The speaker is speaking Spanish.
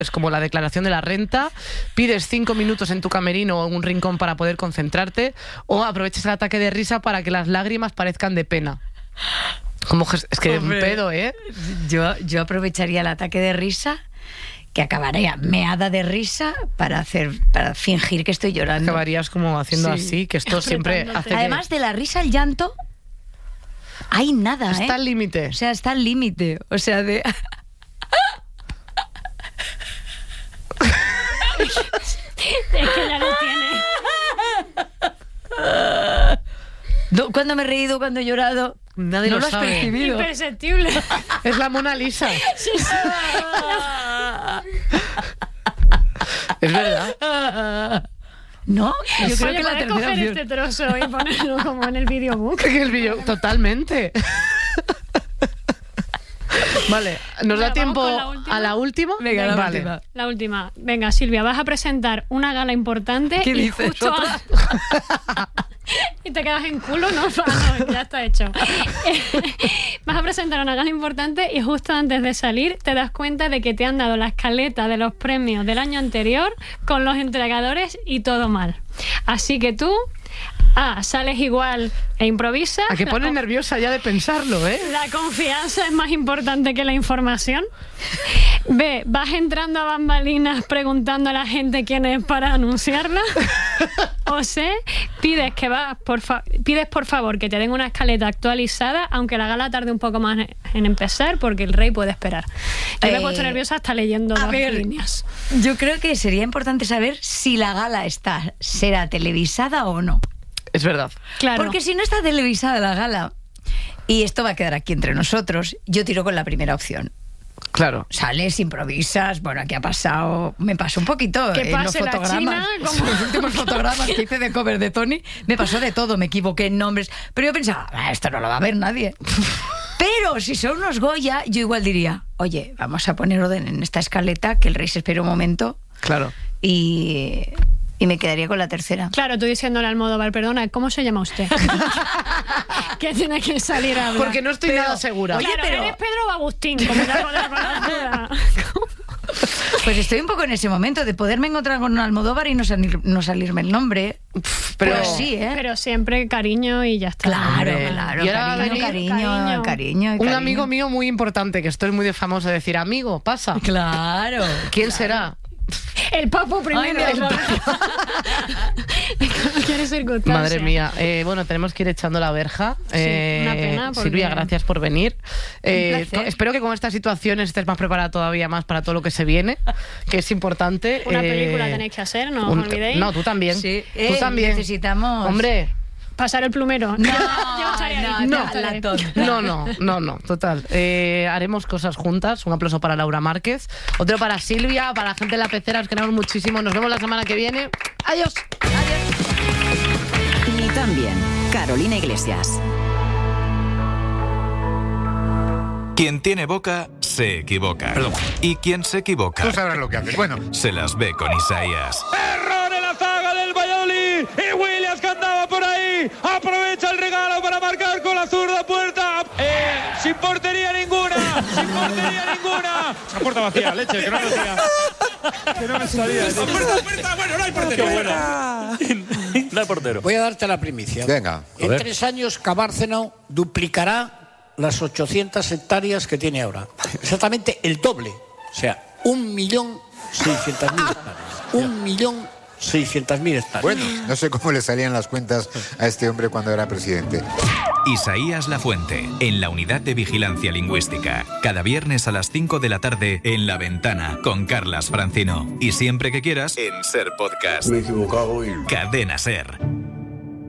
es como la declaración de la renta, pides 5 minutos en tu camerino o en un rincón para poder concentrarte, o aprovechas el ataque de risa para que las lágrimas parezcan de pena. Es que es un pedo, ¿eh? Yo aprovecharía el ataque de risa, que acabaría meada de risa para fingir que estoy llorando. Acabarías como haciendo así, que esto siempre hace. Además de la risa, el llanto, hay nada, está al límite. O sea, está al límite. O sea, de... Es que ya lo tiene. ¿Cuándo me he reído? ¿Cuándo he llorado? Nadie no lo has sabe. percibido. Imperceptible. Es la Mona Lisa. Sí. Es verdad. No, yo creo Oye, que la ¿puedes tercera coger opción... este trozo y ponerlo como en el videobook? El vídeo, totalmente. Vale, ¿nos da Vamos tiempo con la última. a la última? Venga, la vale. última. La última. Venga, Silvia, vas a presentar una gala importante. ¿Qué y dices? justo y te quedas en culo, ¿no? No, ya está hecho. Vas a presentar una gala importante y justo antes de salir te das cuenta de que te han dado la escaleta de los premios del año anterior con los entregadores y todo mal. Así que tú... sales igual e improvisas. A que pone nerviosa ya de pensarlo, ¿eh? La confianza es más importante que la información. B, vas entrando a bambalinas preguntando a la gente quién es para anunciarla. O C, pides por favor que te den una escaleta actualizada, aunque la gala tarde un poco más en empezar, porque el rey puede esperar. Yo me he puesto nerviosa hasta leyendo dos líneas. Yo creo que sería importante saber si la gala será televisada o no. Es verdad. Claro. Porque si no está televisada la gala, y esto va a quedar aquí entre nosotros, yo tiro con la primera opción. Claro. Sales, improvisas, bueno, aquí ha pasado... Me pasó un poquito Que en los pase la fotogramas. China, como... Los últimos fotogramas que hice de cover de Tony, me pasó de todo, me equivoqué en nombres. Pero yo pensaba, esto no lo va a ver nadie. Pero si son unos Goya, yo igual diría, oye, vamos a poner orden en esta escaleta, que el rey se espere un momento. Claro. Y me quedaría con la tercera. Claro, tú diciéndole al Almodóvar, perdona, ¿cómo se llama usted? Que tiene que salir a hablar. Porque no estoy nada segura. Oye, Claro, pero- eres Pedro o Agustín, como te hago de la Pues estoy un poco en ese momento de poderme encontrar con un Almodóvar y no salirme el nombre. Pero Pues sí, ¿eh? Pero siempre cariño y ya está. Claro, Hombre. claro, Y ahora va a venir cariño. un amigo mío muy importante, que estoy muy de famoso de decir, amigo, pasa. Claro. ¿Quién será? El papo primero. Ay, no. Cualquier circunstancia. Madre mía. Bueno, tenemos que ir echando la verja. Sí, una pena, porque- Silvia, gracias por venir. placer. Espero que con estas situaciones estés más preparada todavía más para todo lo que se viene, que es importante. Una película tenéis que hacer, no os olvidéis. No, tú también. Sí. Tú también. Necesitamos... Hombre. Pasar el plumero. No, Yo estaré ahí. no, Yo estaré ahí. la tonta. No, total. Haremos cosas juntas. Un aplauso para Laura Márquez, otro para Silvia, para la gente de la pecera. Os queremos muchísimo. Nos vemos la semana que viene. Adiós. Ni tan bien. Carolina Iglesias. Quien tiene boca, se equivoca. Perdón. Y quien se equivoca, Tú sabrás lo que haces. Bueno, se las ve con Isaías. Error en la zaga del Valladolid y Williams que andaba por ahí aprovecha el regalo para marcar con la zurda puerta sin portería ninguna. Esa puerta vacía, leche, que no me salía. Que no me salía. Puerta, bueno, no hay portero. No hay portero. Voy a darte la primicia. venga. En 3 años Cabárceno duplicará las 800 hectáreas que tiene ahora. Exactamente el doble. O sea, 1.600.000 hectáreas. 1.600.000 hectáreas. Bueno, no sé cómo le salían las cuentas a este hombre cuando era presidente. Isaías Lafuente, en la Unidad de Vigilancia Lingüística. Cada viernes a las 5 de la tarde en La Ventana con Carlas Francino. Y siempre que quieras en Ser Podcast. Me he equivocado y... Cadena Ser.